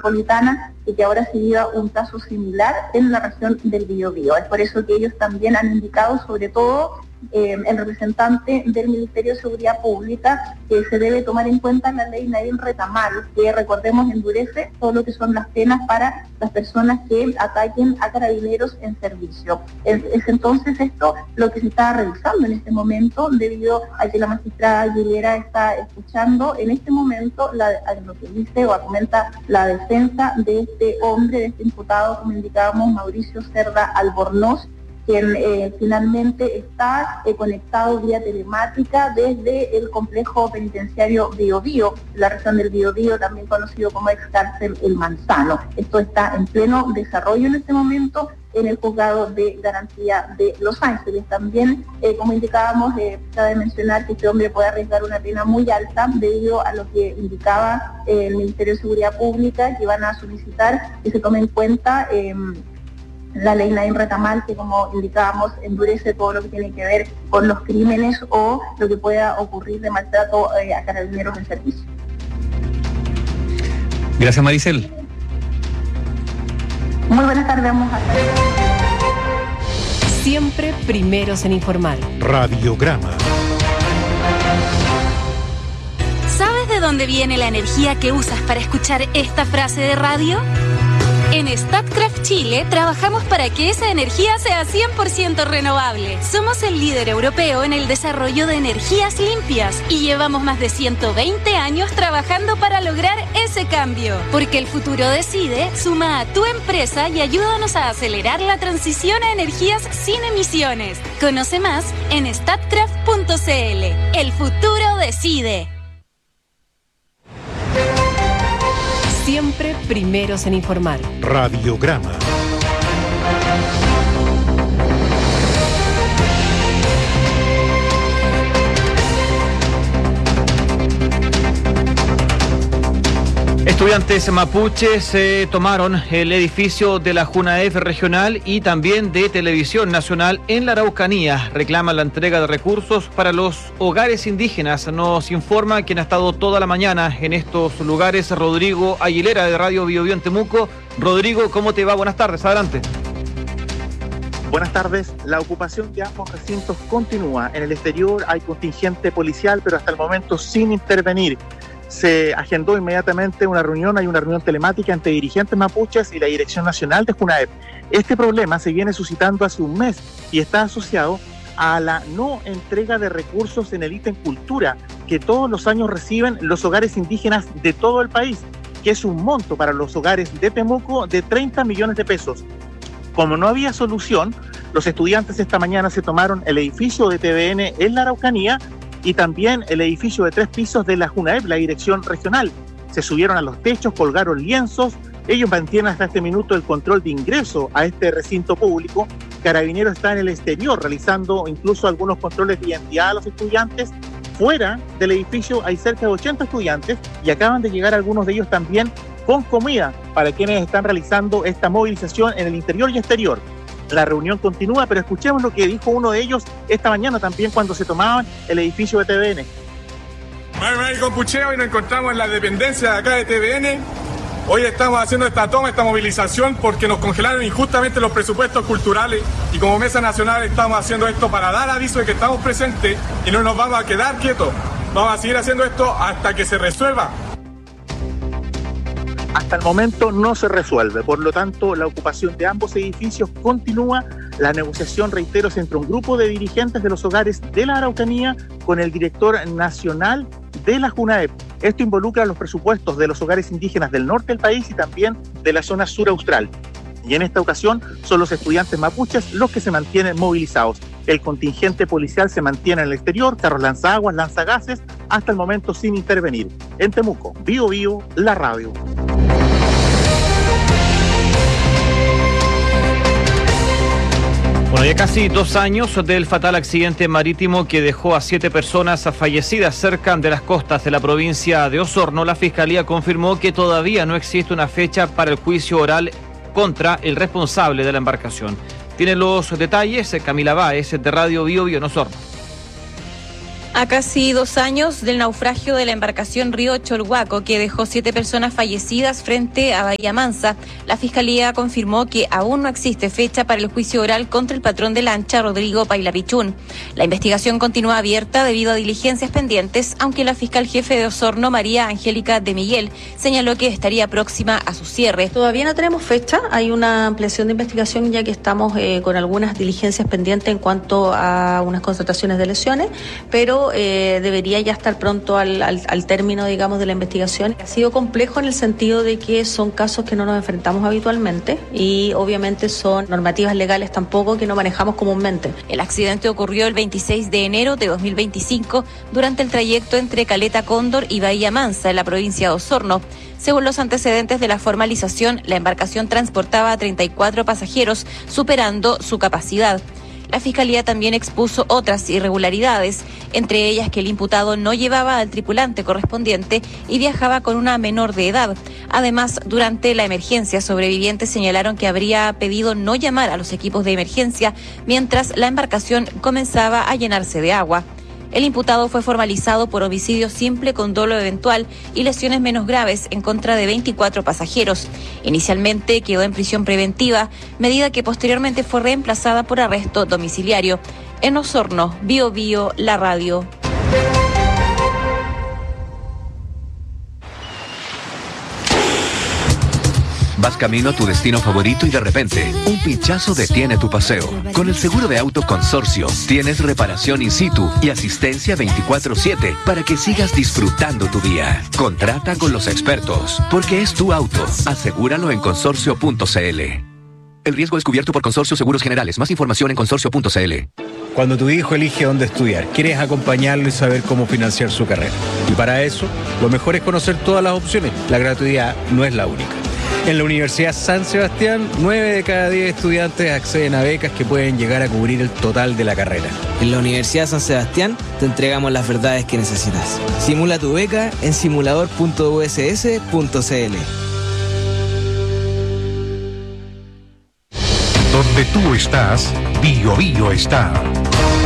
metropolitana y que ahora se viva un caso similar en la región del Biobío. Es por eso que ellos también han indicado, sobre todo el representante del Ministerio de Seguridad Pública, que se debe tomar en cuenta la ley Naim Retamal, que recordemos endurece todo lo que son las penas para las personas que ataquen a carabineros en servicio. Es entonces esto lo que se está revisando en este momento, debido a que la magistrada Aguilera está escuchando en este momento lo que dice o argumenta la defensa de este hombre, de este imputado, como indicábamos, Mauricio Cerda Albornoz, quien finalmente está conectado vía telemática desde el complejo penitenciario Biobío, la región del Biobío, también conocido como ex cárcel El Manzano. Esto está en pleno desarrollo en este momento en el juzgado de garantía de Los Ángeles. También, como indicábamos, cabe mencionar que este hombre puede arriesgar una pena muy alta debido a lo que indicaba el Ministerio de Seguridad Pública, que van a solicitar que se tome en cuenta la ley Naim Retamal, que como indicábamos endurece todo lo que tiene que ver con los crímenes o lo que pueda ocurrir de maltrato a carabineros en servicio. Gracias, Maricel. Muy buenas tardes, vamos a Siempre primeros en informar. Radiograma. ¿Sabes de dónde viene la energía que usas para escuchar esta frase de radio? En Statkraft Chile trabajamos para que esa energía sea 100% renovable. Somos el líder europeo en el desarrollo de energías limpias y llevamos más de 120 años trabajando para lograr ese cambio. Porque el futuro decide, suma a tu empresa y ayúdanos a acelerar la transición a energías sin emisiones. Conoce más en statkraft.cl. El futuro decide. Siempre primeros en informar. Radiograma. Estudiantes mapuches tomaron el edificio de la JUNAEF regional y también de Televisión Nacional en la Araucanía. Reclaman la entrega de recursos para los hogares indígenas. Nos informa quien ha estado toda la mañana en estos lugares, Rodrigo Aguilera, de Radio Biobío en Temuco. Rodrigo, ¿cómo te va? Buenas tardes, adelante. Buenas tardes. La ocupación de ambos recintos continúa. En el exterior hay contingente policial, pero hasta el momento sin intervenir. Se agendó inmediatamente hay una reunión telemática entre dirigentes mapuches y la Dirección Nacional de JUNAEP. Este problema se viene suscitando hace un mes y está asociado a la no entrega de recursos en el ítem cultura que todos los años reciben los hogares indígenas de todo el país, que es un monto para los hogares de Temuco de 30 millones de pesos. Como no había solución, los estudiantes esta mañana se tomaron el edificio de TVN en la Araucanía y también el edificio de 3 pisos de la JUNAEP, la Dirección Regional. Se subieron a los techos, colgaron lienzos. Ellos mantienen hasta este minuto el control de ingreso a este recinto público. Carabineros está en el exterior realizando incluso algunos controles de identidad a los estudiantes. Fuera del edificio hay cerca de 80 estudiantes y acaban de llegar algunos de ellos también con comida para quienes están realizando esta movilización en el interior y exterior. La reunión continúa, pero escuchemos lo que dijo uno de ellos esta mañana también cuando se tomaban el edificio de TVN. Bueno, con Pucheo y nos encontramos en la dependencia de acá de TVN. Hoy estamos haciendo esta toma, esta movilización porque nos congelaron injustamente los presupuestos culturales y como Mesa Nacional estamos haciendo esto para dar aviso de que estamos presentes y no nos vamos a quedar quietos. Vamos a seguir haciendo esto hasta que se resuelva. Hasta el momento no se resuelve, por lo tanto la ocupación de ambos edificios continúa. La negociación, reitero, es entre un grupo de dirigentes de los hogares de la Araucanía con el director nacional de la JUNAEP. Esto involucra los presupuestos de los hogares indígenas del norte del país y también de la zona sur austral. Y en esta ocasión son los estudiantes mapuches los que se mantienen movilizados. El contingente policial se mantiene en el exterior, carros lanzaguas, lanzagases, hasta el momento sin intervenir. En Temuco, Biobío, la radio. Bueno, ya casi 2 años del fatal accidente marítimo que dejó a 7 personas fallecidas cerca de las costas de la provincia de Osorno. La Fiscalía confirmó que todavía no existe una fecha para el juicio oral contra el responsable de la embarcación. Tiene los detalles Camila Báez, de Radio Biobío en Osorno. A casi 2 años del naufragio de la embarcación Río Cholhuaco, que dejó 7 personas fallecidas frente a Bahía Mansa, la Fiscalía confirmó que aún no existe fecha para el juicio oral contra el patrón de lancha, Rodrigo Pailapichún. La investigación continúa abierta debido a diligencias pendientes, aunque la fiscal jefe de Osorno, María Angélica de Miguel, señaló que estaría próxima a su cierre. Todavía no tenemos fecha, hay una ampliación de investigación ya que estamos con algunas diligencias pendientes en cuanto a unas constataciones de lesiones, pero debería ya estar pronto al término, digamos, de la investigación. Ha sido complejo en el sentido de que son casos que no nos enfrentamos habitualmente y obviamente son normativas legales tampoco que no manejamos comúnmente. El accidente ocurrió el 26 de enero de 2025 durante el trayecto entre Caleta Cóndor y Bahía Mansa en la provincia de Osorno. Según los antecedentes de la formalización, la embarcación transportaba a 34 pasajeros, superando su capacidad. La Fiscalía también expuso otras irregularidades, entre ellas que el imputado no llevaba al tripulante correspondiente y viajaba con una menor de edad. Además, durante la emergencia, sobrevivientes señalaron que habría pedido no llamar a los equipos de emergencia mientras la embarcación comenzaba a llenarse de agua. El imputado fue formalizado por homicidio simple con dolo eventual y lesiones menos graves en contra de 24 pasajeros. Inicialmente quedó en prisión preventiva, medida que posteriormente fue reemplazada por arresto domiciliario. En Osorno, Bio Bio, la radio. Vas camino a tu destino favorito y de repente, un pinchazo detiene tu paseo. Con el seguro de auto Consorcio, tienes reparación in situ y asistencia 24/7 para que sigas disfrutando tu día. Contrata con los expertos, porque es tu auto. Asegúralo en consorcio.cl. El riesgo es cubierto por Consorcio Seguros Generales. Más información en consorcio.cl. Cuando tu hijo elige dónde estudiar, quieres acompañarlo y saber cómo financiar su carrera. Y para eso, lo mejor es conocer todas las opciones. La gratuidad no es la única. En la Universidad San Sebastián, 9 de cada 10 estudiantes acceden a becas que pueden llegar a cubrir el total de la carrera. En la Universidad San Sebastián te entregamos las verdades que necesitas. Simula tu beca en simulador.uss.cl. Donde tú estás, Bio Bio está.